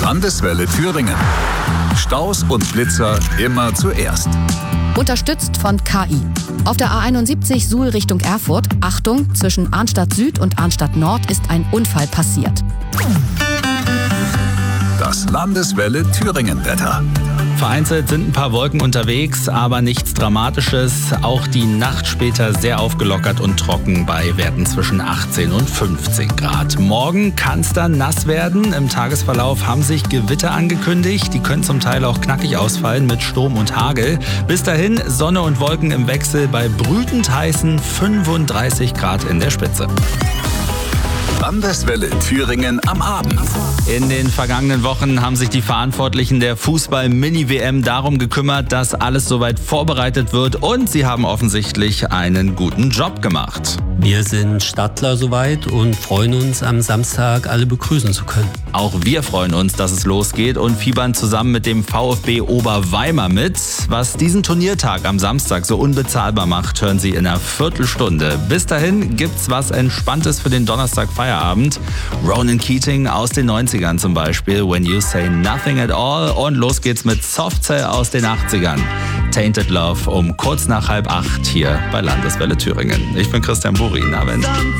Landeswelle Thüringen. Staus und Blitzer immer zuerst. Unterstützt von KI. Auf der A71 Suhl Richtung Erfurt, Achtung, zwischen Arnstadt Süd und Arnstadt Nord ist ein Unfall passiert. Das Landeswelle Thüringen-Wetter. Vereinzelt sind ein paar Wolken unterwegs, aber nichts Dramatisches. Auch die Nacht später sehr aufgelockert und trocken bei Werten zwischen 18 und 15 Grad. Morgen kann es dann nass werden. Im Tagesverlauf haben sich Gewitter angekündigt. Die können zum Teil auch knackig ausfallen mit Sturm und Hagel. Bis dahin Sonne und Wolken im Wechsel bei brütend heißen 35 Grad in der Spitze. Landeswelle Thüringen am Abend. In den vergangenen Wochen haben sich die Verantwortlichen der Fußball-Mini-WM darum gekümmert, dass alles soweit vorbereitet wird, und sie haben offensichtlich einen guten Job gemacht. Wir sind Stadtler soweit und freuen uns, am Samstag alle begrüßen zu können. Auch wir freuen uns, dass es losgeht, und fiebern zusammen mit dem VfB Oberweimar mit. Was diesen Turniertag am Samstag so unbezahlbar macht, hören Sie in einer Viertelstunde. Bis dahin gibt's was Entspanntes für den Donnerstag Feierabend. Ronan Keating aus den 90ern zum Beispiel, When You Say Nothing at All. Und los geht's mit Soft Cell aus den 80ern. Tainted Love um kurz nach 7:30 hier bei Landeswelle Thüringen. Ich bin Christian Burin.